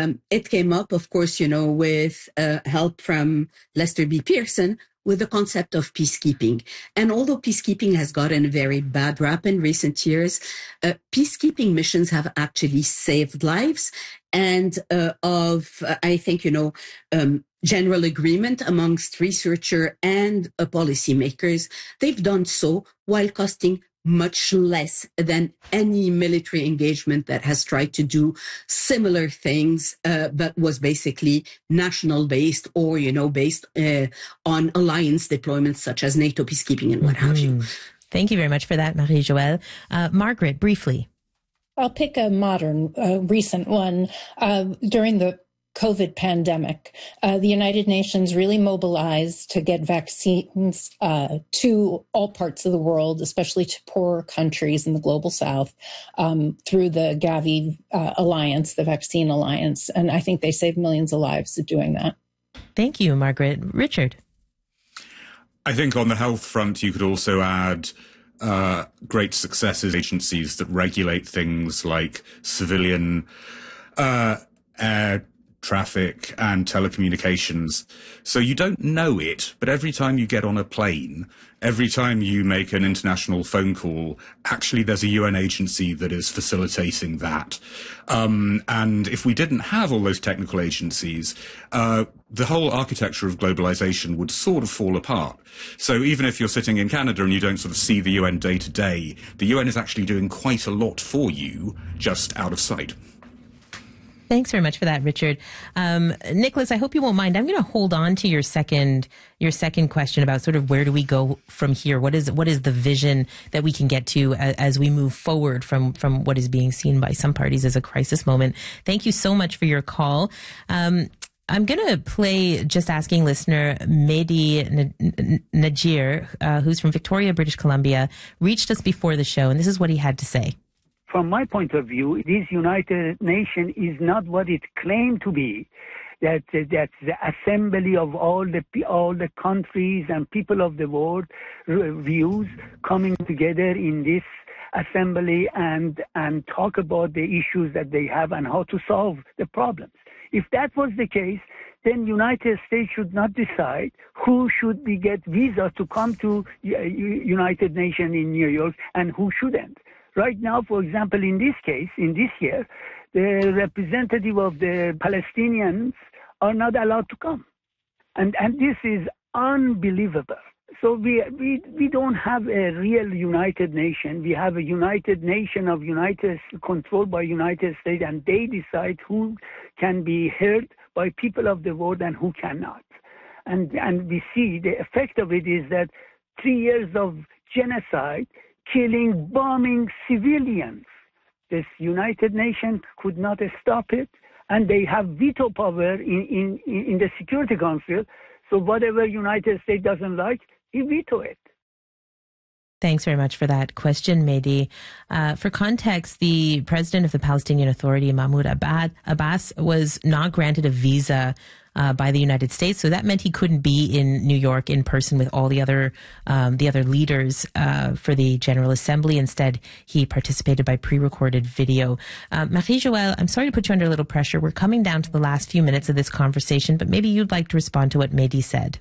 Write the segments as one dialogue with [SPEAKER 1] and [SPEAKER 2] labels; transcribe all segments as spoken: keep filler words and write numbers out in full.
[SPEAKER 1] um, it came up, of course, you know, with uh, help from Lester B. Pearson, with the concept of peacekeeping. And although peacekeeping has gotten a very bad rap in recent years, uh, peacekeeping missions have actually saved lives. And uh, of, uh, I think, you know, um, general agreement amongst researchers and uh, policymakers, they've done so while costing much less than any military engagement that has tried to do similar things, uh, but was basically national based or, you know, based uh, on alliance deployments such as NATO peacekeeping and what mm-hmm. have you.
[SPEAKER 2] Thank you very much for that, Marie-Joëlle. Uh, Margaret, briefly.
[SPEAKER 3] I'll pick a modern, uh, recent one. Uh, during the COVID pandemic, uh, the United Nations really mobilized to get vaccines uh, to all parts of the world, especially to poorer countries in the global south, um, through the Gavi uh, Alliance, the Vaccine Alliance. And I think they saved millions of lives doing that.
[SPEAKER 2] Thank you, Margaret. Richard?
[SPEAKER 4] I think on the health front, you could also add uh, great successes, agencies that regulate things like civilian uh, air traffic and telecommunications. So you don't know it, but every time you get on a plane, every time you make an international phone call, actually there's a U N agency that is facilitating that. Um, and if we didn't have all those technical agencies, uh, the whole architecture of globalization would sort of fall apart. So even if you're sitting in Canada and you don't sort of see the U N day to day, the U N is actually doing quite a lot for you just out of sight.
[SPEAKER 2] Thanks very much for that, Richard. Um, Nicholas, I hope you won't mind. I'm going to hold on to your second your second question about sort of where do we go from here? What is what is the vision that we can get to as, as we move forward from from what is being seen by some parties as a crisis moment? Thank you so much for your call. Um, I'm going to play just asking listener Mehdi Najir, uh, who's from Victoria, British Columbia, reached us before the show, and this is what he had to say.
[SPEAKER 5] From my point of view, this United Nations is not what it claimed to be. That uh, that's the assembly of all the all the countries and people of the world views coming together in this assembly and and talk about the issues that they have and how to solve the problems. If that was the case, then United States should not decide who should be get visa to come to United Nations in New York and who shouldn't. Right now, for example, in this case, in this year, the representative of the Palestinians are not allowed to come. And and this is unbelievable. So we we we don't have a real United Nation. We have a United Nation of United controlled by United States, and they decide who can be heard by people of the world and who cannot. And and we see the effect of it is that three years of genocide, killing, bombing civilians. This United Nations could not stop it, and they have veto power in, in, in the Security Council. So whatever United States doesn't like, he veto it.
[SPEAKER 2] Thanks very much for that question, Mehdi. Uh, for context, the president of the Palestinian Authority, Mahmoud Abbas, was not granted a visa uh, by the United States, so that meant he couldn't be in New York in person with all the other um, the other leaders uh, for the General Assembly. Instead, he participated by pre-recorded video. Uh, Marie-Joëlle, I'm sorry to put you under a little pressure. We're coming down to the last few minutes of this conversation, but maybe you'd like to respond to what Mehdi said.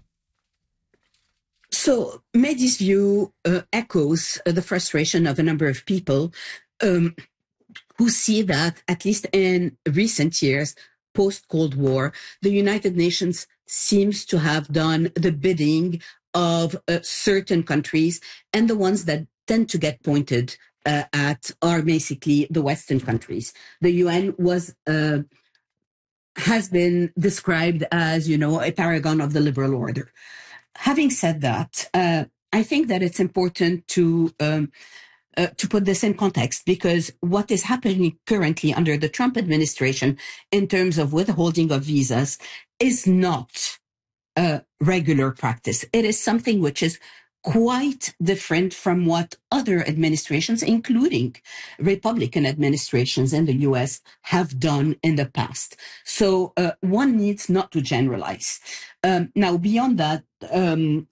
[SPEAKER 1] So Mehdi's view uh, echoes uh, the frustration of a number of people um, who see that, at least in recent years, post-Cold War, the United Nations seems to have done the bidding of uh, certain countries, and the ones that tend to get pointed uh, at are basically the Western countries. The U N was uh, has been described as, you know, a paragon of the liberal order. Having said that, uh, I think that it's important to um, uh, to put this in context, because what is happening currently under the Trump administration in terms of withholding of visas is not a regular practice. It is something which is quite different from what other administrations, including Republican administrations in the U S, have done in the past. So uh, one needs not to generalize. Um, now, beyond that, um,